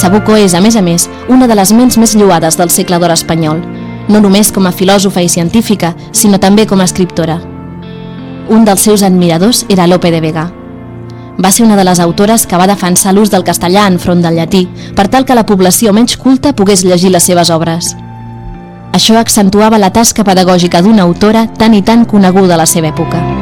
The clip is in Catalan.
Sabuco és, a més, una de les ments més lloades del segle d'or espanyol, no només com a filòsofa i científica, sinó també com a escriptora. Un dels seus admiradors era Lope de Vega. Va ser una de les autores que va defensar l'ús del castellà enfront del llatí per tal que la població menys culta pogués llegir les seves obres. Això accentuava la tasca pedagògica d'una autora tan i tan coneguda a la seva època.